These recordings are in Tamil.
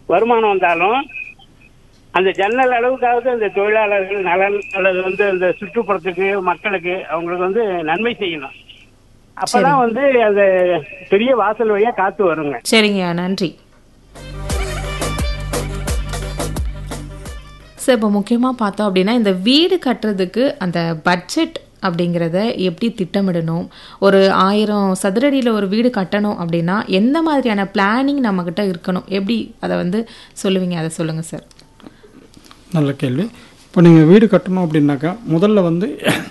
வருமானம் வந்தாலும் அந்த ஜன்னல் அளவுக்காவது அந்த தொழிலாளர்கள் நலன் அல்லது வந்து அந்த சுற்றுப்புறத்துக்கு மக்களுக்கு அவங்களுக்கு வந்து நன்மை செய்யணும். அப்பதான் வந்து அந்த பெரிய வாசல் வழியா காத்து வருங்க. சரிங்க, நன்றி சார். இப்போ முக்கியமாக பார்த்தோம் அப்படின்னா இந்த வீடு கட்டுறதுக்கு அந்த பட்ஜெட் அப்படிங்கிறத எப்படி திட்டமிடணும்? ஒரு 1000 சதுரடியில் ஒரு வீடு கட்டணும் அப்படின்னா எந்த மாதிரியான பிளானிங் நம்மக்கிட்ட இருக்கணும்? எப்படி அதை வந்து சொல்லுவீங்க? அதை சொல்லுங்கள் சார். நல்ல கேள்வி. இப்போ நீங்கள் வீடு கட்டணும் அப்படின்னாக்கா முதல்ல வந்து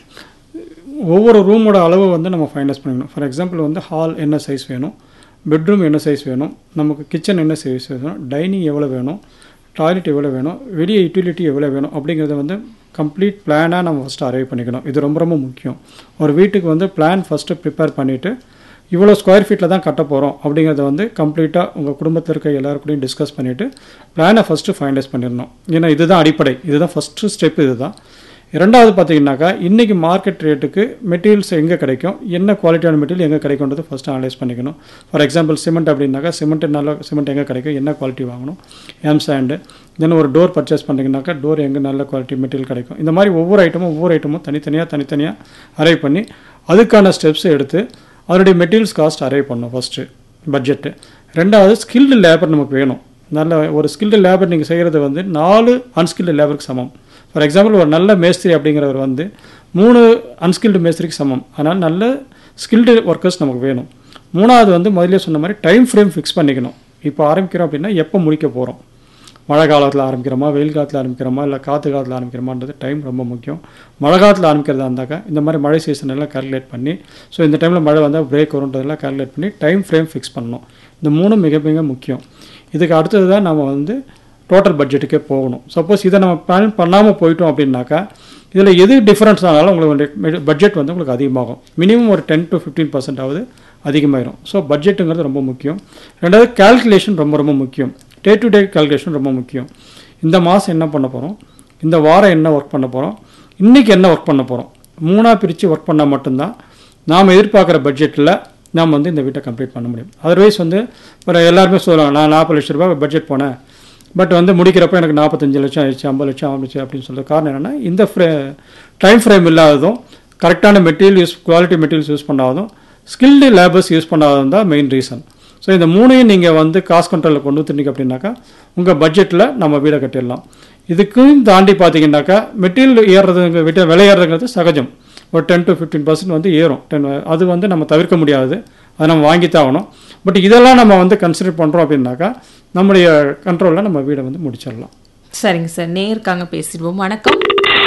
ஒவ்வொரு ரூமோட அளவு வந்து நம்ம ஃபைனலைஸ் பண்ணிக்கணும். ஃபார் எக்ஸாம்பிள் வந்து ஹால் என்ன சைஸ் வேணும், பெட்ரூம் என்ன சைஸ் வேணும், நமக்கு கிச்சன் என்ன சைஸ் வேணும், டைனிங் எவ்வளோ வேணும், டாய்லெட் எவ்வளோ வேணும், வெளியே யூட்டிலிட்டி எவ்வளோ வேணும் அப்படிங்கிறத வந்து கம்ப்ளீட் பிளானாக நம்ம ஃபஸ்ட்டு அரைவ் பண்ணிக்கணும். இது ரொம்ப ரொம்ப முக்கியம். ஒரு வீட்டுக்கு வந்து பிளான் ஃபஸ்ட்டு ப்ரிப்பேர் பண்ணிவிட்டு இவ்வளோ ஸ்கொயர் ஃபீட்டில் தான் கட்ட போகிறோம் அப்படிங்கிறத வந்து கம்ப்ளீட்டாக உங்கள் குடும்பத்தில் இருக்க எல்லாருக்கூடையும் டிஸ்கஸ் பண்ணிவிட்டு பிளானை ஃபஸ்ட்டு ஃபைனலைஸ் பண்ணிடணும். ஏன்னா இதுதான் அடிப்படை, இதுதான் ஃபஸ்ட்டு ஸ்டெப். இதுதான். இரண்டாவது பார்த்தீங்கன்னாக்கா இன்றைக்கி மார்க்கெட் ரேட்டுக்கு மெட்டீரியல்ஸ் எங்கே கிடைக்கும், என்ன குவாலிட்டியான மெட்டீரியல் எங்கே கிடைக்கும்ன்றது ஃபஸ்ட்டு அனலைஸ் பண்ணிக்கணும். ஃபார் எக்ஸாம்பிள் சிமெண்ட் அப்படின்னாக்கா நல்ல சிமெண்ட் எங்கே கிடைக்கும், என்ன குவாலிட்டி வாங்கணும், எம் சாண்டு. தென் ஒரு டோர் பர்ச்சேஸ் பண்ணிங்கனாக்கா டோர் எங்கே நல்ல குவாலிட்டி மெட்டீரியல் கிடைக்கும். இந்த மாதிரி ஒவ்வொரு ஐட்டமும் தனித்தனியாக அரைவ் பண்ணி அதுக்கான ஸ்டெப்ஸ் எடுத்து அதனுடைய மெட்டீரியல்ஸ் காஸ்ட் அரைவ் பண்ணணும் ஃபஸ்ட்டு பட்ஜெட்டு. ரெண்டாவது ஸ்கில்டு லேபர் நமக்கு வேணும். நல்ல ஒரு ஸ்கில்டு லேபர் நீங்கள் செய்கிறது வந்து 4 அன்ஸ்கில்டு லேபருக்கு சமம். ஃபார் எக்ஸாம்பிள் ஒரு நல்ல மேஸ்திரி அப்படிங்கிறவர் வந்து 3 அன்ஸ்கில்டு மேஸ்திரிக்கு சமம். அதனால் நல்ல ஸ்கில்டு ஒர்க்கர்ஸ் நமக்கு வேணும். மூணாவது வந்து முதல்ல சொன்ன மாதிரி டைம் ஃப்ரேம் ஃபிக்ஸ் பண்ணிக்கணும். இப்போ ஆரம்பிக்கிறோம் அப்படின்னா எப்போ முடிக்க போகிறோம், மழை காலத்தில் ஆரம்பிக்கிறோமா, வெயில் காலத்தில் ஆரம்பிக்கிறோமா, இல்லை காற்று காலத்தில் ஆரம்பிக்கிறோமான்றது டைம் ரொம்ப முக்கியம். மழை காலத்தில் ஆரம்பிக்கிறதா இருந்தாக்கா இந்த மாதிரி மழை சீசன் எல்லாம் கால்குலேட் பண்ணி, ஸோ இந்த டைமில் மழை வந்தால் பிரேக் வரும்ன்றதெல்லாம் கால்குலேட் பண்ணி டைம் ஃப்ரேம் ஃபிக்ஸ் பண்ணணும். இந்த 3 மிக மிக முக்கியம். இதுக்கு அடுத்தது தான் நம்ம வந்து டோட்டல் பட்ஜெட்டுக்கே போகணும். சப்போஸ் இதை நம்ம பிளான் பண்ணாமல் போயிட்டோம் அப்படின்னாக்கா இதில் எது டிஃப்ரென்ஸ் ஆனாலும் உங்களுக்கு பட்ஜெட் வந்து உங்களுக்கு அதிகமாகும். மினிமம் ஒரு 10 to 15% ஆகுது அதிகமாகிடும். ஸோ பட்ஜெட்டுங்கிறது ரொம்ப முக்கியம். ரெண்டாவது கால்குலேஷன் ரொம்ப ரொம்ப முக்கியம். டே டு டே கால்குலேஷன் ரொம்ப முக்கியம். இந்த மாதம் என்ன பண்ண போகிறோம், இந்த வாரம் என்ன ஒர்க் பண்ண போகிறோம், இன்றைக்கி என்ன ஒர்க் பண்ண போகிறோம், 3ஆக பிரித்து ஒர்க் பண்ணால் மட்டும்தான் நாம் எதிர்பார்க்குற பட்ஜெட்டில் நாம் வந்து இந்த வீட்டை கம்ப்ளீட் பண்ண முடியும். அதர்வைஸ் வந்து இப்போ எல்லாருமே சொல்லுவாங்க, நான் 40 லட்ச ரூபா பட்ஜெட் போனேன், பட் வந்து முடிக்கிறப்ப எனக்கு 45 லட்சம் ஆயிடுச்சு, 50 லட்சம் ஆகிடுச்சு அப்படின்னு சொல்கிற காரணம் என்னென்னா இந்த டைம் ஃப்ரேம் இல்லாததும், கரெக்டான material quality materials use பண்ணாததும், skilled labours use பண்ணாததும் தான் மெயின் ரீசன். ஸோ இந்த 3ஐயும் நீங்கள் வந்து காஸ்ட் கண்ட்ரோலில் கொண்டு வந்துட்டீங்க அப்படின்னாக்கா உங்கள் பட்ஜெட்டில் நம்ம வீடை கட்டிடலாம். இதுக்கும் தாண்டி பார்த்தீங்கன்னாக்கா மெட்டீரியல் ஏறுறது விலை ஏறுறதுங்கிறது சகஜம். ஒரு 10 to 15% வந்து ஏறும். அது வந்து நம்ம தவிர்க்க முடியாது, அதை நம்ம வாங்கித்தான் ஆகணும். பட் இதெல்லாம் நம்ம வந்து கன்சிடர் பண்ணுறோம் அப்படின்னாக்கா நம்முடைய கண்ட்ரோலில் நம்ம வீடை வந்து முடிச்சிடலாம். சரிங்க சார், நேர்காங்க பேசிடுவோம். வணக்கம்.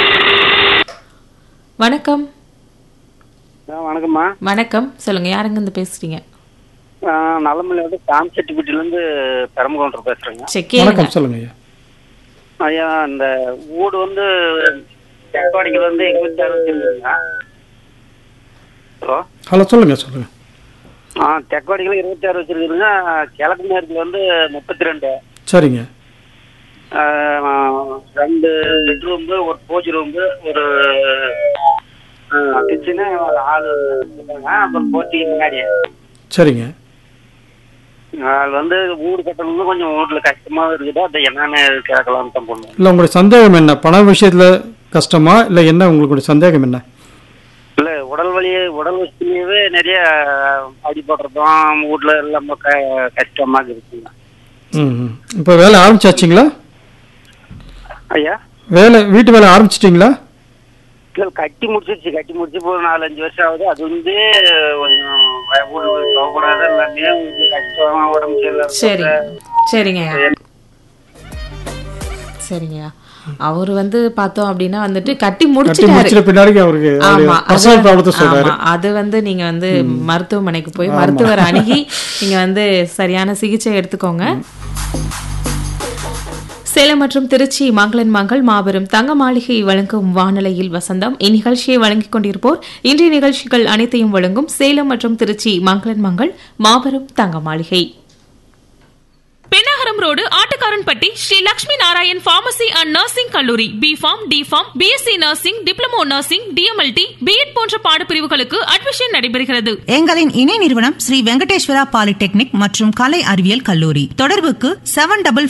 வணக்கம். வணக்கம்மா. வணக்கம், சொல்லுங்க, யாருங்க இருந்து பேசுறீங்க? நலமலையோட சாம்செட்டிப்பட்டிலேருந்து பெரம்பகவுண்டர் பேசுறேங்க. வணக்கம், சொல்லுங்க ஐயா. ஐயா, இந்த வீடு வந்து தெற்காடிகள் வந்து 26 ஹலோ, சொல்லுங்க. தெற்காடிகள் 26 வச்சிருக்குதுங்க. கிழக்கு மேற்குல வந்து 32. சரிங்க. 2 பெட்ரூம், ஒரு பூஜை ரூம், ஒரு கிச்சனு, ஒரு ஹால், அப்புறம் போர்ட்டிக்கு முன்னாடி. சரிங்க. அது வந்து வீடு கட்டணும்னு கொஞ்சம் வீட்டுல கஷ்டமா இருக்குது. அதை என்னன்னு கேட்கலான்னு தான் போனோம். இல்லை, உங்களுடைய சந்தேகம் என்ன? பண விஷயத்துல கஷ்டமா இல்லை என்ன உங்களுக்கு சந்தேகம் என்ன? இல்ல, உடல் வசதியிலேயே நிறைய அடிபடுறதும் வீட்டுல எல்லாம் கஷ்டமா இருக்குங்க. இப்போ வேலை ஆரம்பிச்சாச்சுங்களா ஐயா? வீட்டு வேலை ஆரம்பிச்சிட்டிங்களா? இல்லை, கட்டி முடிச்சு இப்போ 4-5 வருஷம் ஆகுது. அது வந்து கொஞ்சம் போகக்கூடாது, எல்லாமே கஷ்டம், உடம்பு சரியில்லை. சரிங்க. அவர் வந்து பார்த்தோம் அப்படின்னா வந்துட்டு கட்டி முடிச்சிட்டாரு பின்னாடி அவருக்கு பர்சனல் ப்ராப்ளத்தை சொல்றாரு. அது வந்து நீங்க வந்து மருத்துவமனைக்கு போய் மருத்துவர் அணுகி நீங்க வந்து சரியான சிகிச்சை எடுத்துக்கோங்க. சேலம் மற்றும் திருச்சி மங்களன் மங்கள் மாபெரும் தங்க மாளிகை வழங்கும் வானலையில் வசந்தம். இந்நிகழ்ச்சியை வழங்கிக் கொண்டிருப்போர் இன்றைய நிகழ்ச்சிகள் அனைத்தையும் வழங்கும் சேலம் மற்றும் திருச்சி மங்களன் மங்கள் மாபெரும் தங்க மாளிகை. Pennagaram road, Attukaranpatti, Sri Lakshmi Narayan pharmacy and nursing கல்லூரி. B.Pharm, D.Pharm, BSc nursing, diploma nursing, DMLT, B.Ed போன்ற பாடப்பிரிவுகளுக்கு அட்மிஷன் நடைபெறுகிறது. எங்களின் இணை நிறுவனம் ஸ்ரீ வெங்கடேஸ்வரா பாலிடெக்னிக் மற்றும் கலை அறிவியல் கல்லூரி. தொடர்புக்கு 75